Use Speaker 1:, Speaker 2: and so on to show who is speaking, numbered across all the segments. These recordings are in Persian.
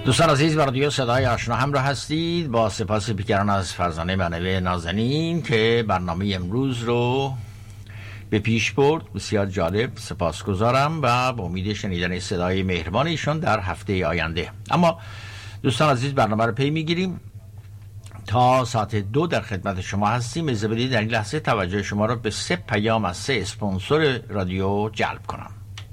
Speaker 1: دوستان عزیز، با رادیو صدای آشنا همراه هستید. با سپاس بیکران از فرزانه بنوی نازنین که برنامه امروز رو به پیش برد. بسیار جالب، سپاسگزارم و با امید شنیدن صدای مهربان ایشون در هفته آینده. اما دوستان عزیز، برنامه رو پی میگیریم تا ساعت 2 در خدمت شما هستیم. اجازه بدید در این لحظه توجه شما رو به 3 پیام از 3 اسپانسر رادیو جلب کنم.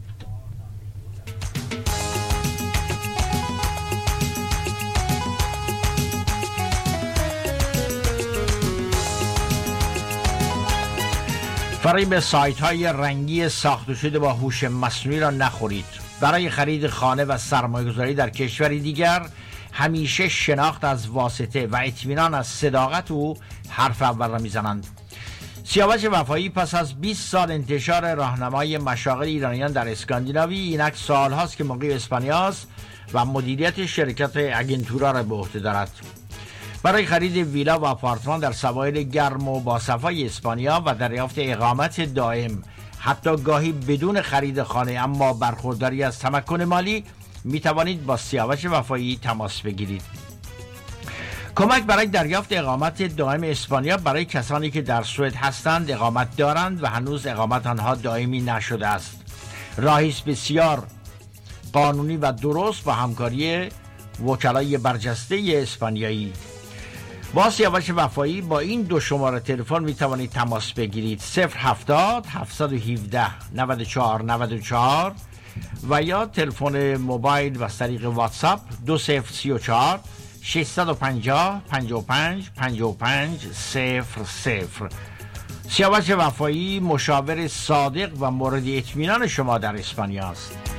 Speaker 1: فریب سایت های رنگی ساخته شده با هوش مصنوعی را نخورید. برای خرید خانه و سرمایه‌گذاری در کشوری دیگر همیشه شناخت از واسطه و اطمینان از صداقت او حرف اول را میزنند. سیاوش وفایی پس از 20 سال انتشار راهنمای مشاغل ایرانیان در اسکاندیناوی، اینک سالهاست که مقیم اسپانیاست و مدیریت شرکت اگنتورا را به عهده دارد. برای خرید ویلا و آپارتمان در سواحل گرم و باصفای اسپانیا و دریافت اقامت دائم، حتی گاهی بدون خرید خانه اما برخورداری از تمکن مالی، می توانید با سیاوش وفایی تماس بگیرید. کمک برای دریافت اقامت دائم اسپانیا برای کسانی که در سوئد هستند، اقامت دارند و هنوز اقامت آنها دائمی نشده است. راهی است بسیار قانونی و درست با همکاری وکلای برجسته اسپانیایی. با سیاوش وفایی با این 2 شماره تلفن می توانید تماس بگیرید: 070 717 94 94 و یا تلفن موبایل و طریق واتساپ 2034 650 55 55 00. سیاوش وفایی مشاور صادق و مورد اطمینان شما در اسپانیا است.